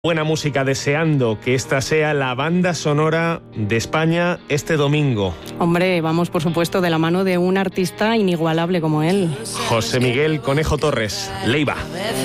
Buena música, deseando que esta sea la banda sonora de España este domingo. Hombre, vamos por supuesto de la mano de un artista inigualable como él. José Miguel Conejo Torres, Leiva.